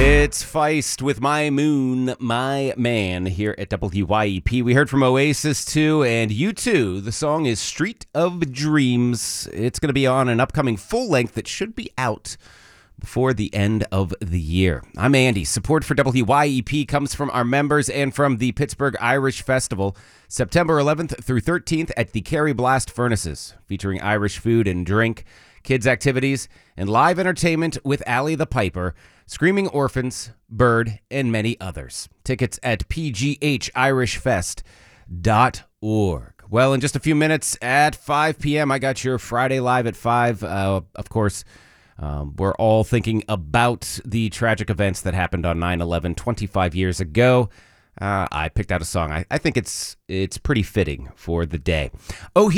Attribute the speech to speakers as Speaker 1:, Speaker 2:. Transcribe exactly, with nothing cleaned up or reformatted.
Speaker 1: It's Feist with My Moon, My Man here at W Y E P. We heard from Oasis too, and U two. The song is Street of Dreams. It's going to be on an upcoming full length that should be out before the end of the year. I'm Andy. Support for W Y E P comes from our members and from the Pittsburgh Irish Festival, September eleventh through thirteenth at the Kerry Blast Furnaces, featuring Irish food and drink, kids' activities, and live entertainment with Allie the Piper, Screaming Orphans, Bird, and many others. Tickets at p g h irish fest dot org. Well, in just a few minutes at five p.m., I got your Friday Live at five. Uh, of course, um, we're all thinking about the tragic events that happened on nine eleven twenty-five years ago. Uh, I picked out a song. I, I think it's it's pretty fitting for the day. Oh, he